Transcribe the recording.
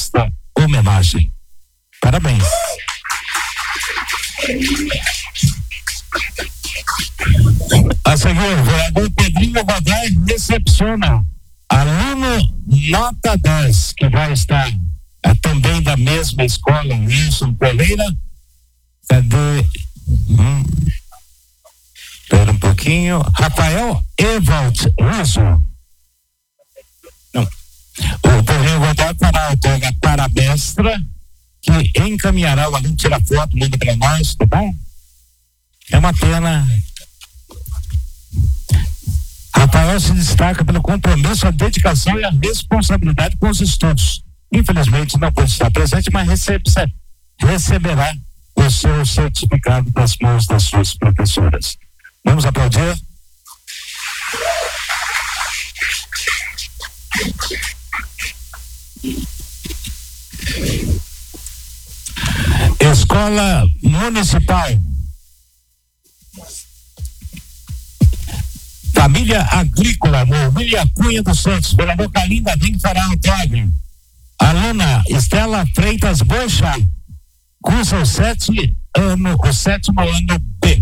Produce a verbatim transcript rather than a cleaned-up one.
esta homenagem. Parabéns. A seguir, o vereador Pedrinho Godoy recepciona aluno nota dez, que vai estar é, também da mesma escola, Wilson Pereira. Cadê? Hum. Espera um pouquinho. Rafael Evald Russo. Não. O Pedrinho Godoy fará a outorga para a mestra, que encaminhará o aluno, tira foto, manda para nós, tá bom? É uma pena. Rafael se destaca pelo compromisso, a dedicação e a responsabilidade com os estudos. Infelizmente não pode estar presente, mas recebe, receberá o seu certificado das mãos das suas professoras. Vamos aplaudir? Escola Municipal Família Agrícola, no William Cunha dos Santos, vereador Calinda Vim fará autógrafo. Aluna Estela Freitas Bocha, cursa o sete ano, o sétimo ano B.